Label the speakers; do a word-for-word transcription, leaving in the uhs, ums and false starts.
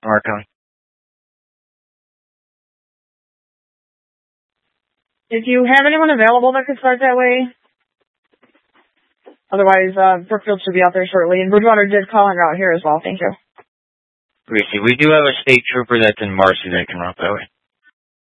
Speaker 1: Lamar County.
Speaker 2: If you have anyone available that could start that way, otherwise, uh, Brookfield should be out there shortly. And Bridgewater did call en route here as well. Thank you.
Speaker 1: We do have a state trooper that's in Marcy that can run up that way.